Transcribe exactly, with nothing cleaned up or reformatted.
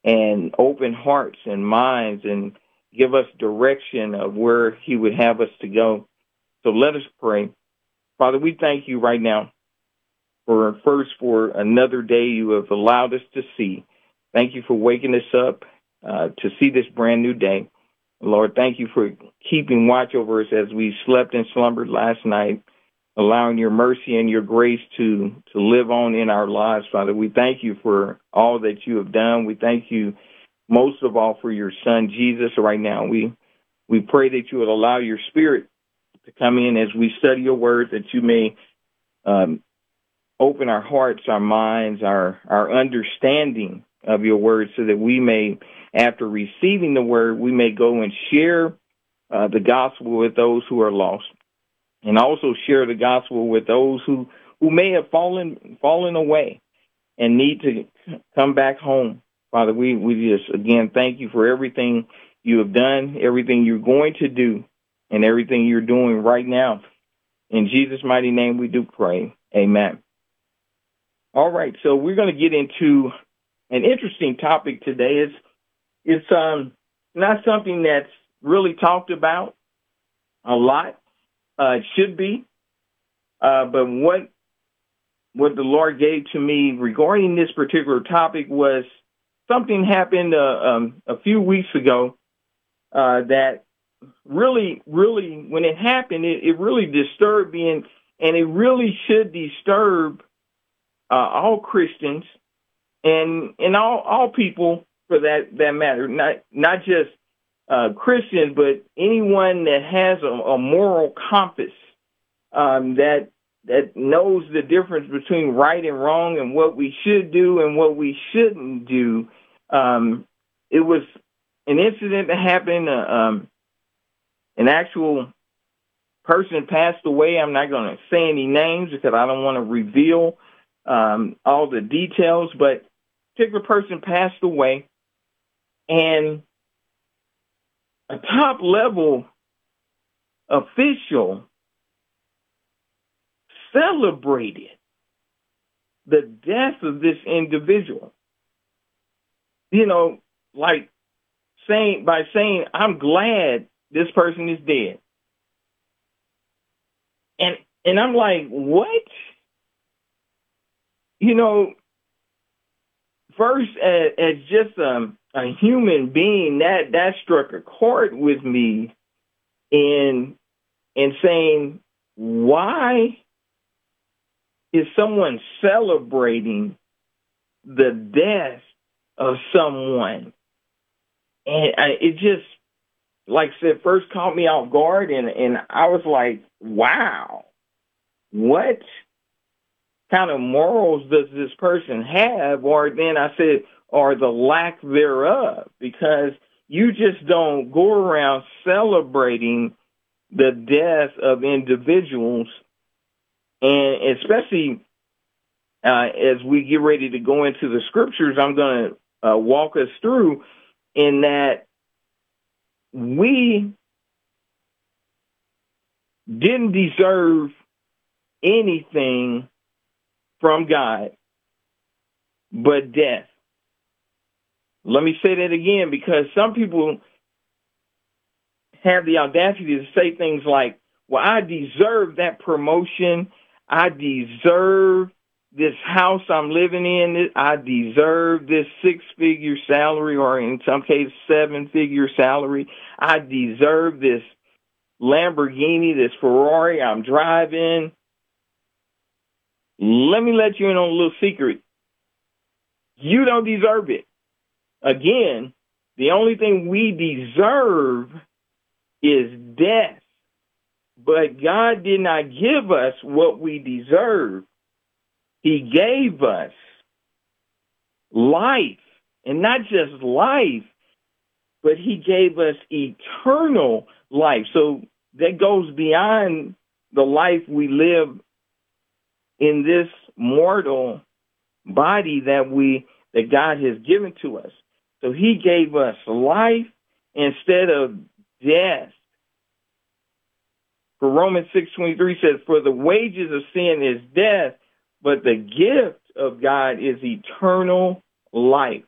and open hearts and minds and give us direction of where he would have us to go. So let us pray. Father, we thank you right now for first for another day you have allowed us to see. Thank you for waking us up uh, to see this brand new day. Lord, thank you for keeping watch over us as we slept and slumbered last night, allowing your mercy and your grace to, to live on in our lives, Father. We thank you for all that you have done. We thank you most of all for your son, Jesus, right now. We we pray that you would allow your spirit to come in as we study your word, that you may um, open our hearts, our minds, our, our understanding of your word, so that we may, after receiving the word, we may go and share uh, the gospel with those who are lost, and also share the gospel with those who, who may have fallen fallen away and need to come back home. Father, we, we just, again, thank you for everything you have done, everything you're going to do, and everything you're doing right now. In Jesus' mighty name we do pray. Amen. All right, so we're going to get into an interesting topic today. It's, it's um, not something that's really talked about a lot. Uh, it should be. Uh, but what what the Lord gave to me regarding this particular topic was something happened uh, um, a few weeks ago uh, that really, really, when it happened, it, it really disturbed me, and, and it really should disturb uh, all Christians and and all, all people for that, that matter, not not just uh, Christians, but anyone that has a, a moral compass um, that that knows the difference between right and wrong and what we should do and what we shouldn't do. Um, it was an incident that happened. Uh, um, an actual person passed away. I'm not going to say any names because I don't want to reveal um, all the details, but a particular person passed away, and a top-level official celebrated the death of this individual. You know, like saying, by saying, I'm glad this person is dead. And and I'm like, what? You know, first, as, as just a, a human being, that, that struck a chord with me in, in saying, why is someone celebrating the death of someone? And I, it just, like I said, first caught me off guard, and, and I was like, wow, what kind of morals does this person have? Or then I said, or the lack thereof, because you just don't go around celebrating the death of individuals, and especially uh, as we get ready to go into the scriptures, I'm going to uh, walk us through in that we didn't deserve anything from God but death. Let me say that again, because some people have the audacity to say things like, well, I deserve that promotion. I deserve this house I'm living in. I deserve this six-figure salary, or in some cases, seven-figure salary. I deserve this Lamborghini, this Ferrari I'm driving. Let me let you in on a little secret. You don't deserve it. Again, the only thing we deserve is death. But God did not give us what we deserve. He gave us life, and not just life, but he gave us eternal life. So that goes beyond the life we live in this mortal body that we that God has given to us. So he gave us life instead of death. For Romans six twenty-three says, for the wages of sin is death, but the gift of God is eternal life.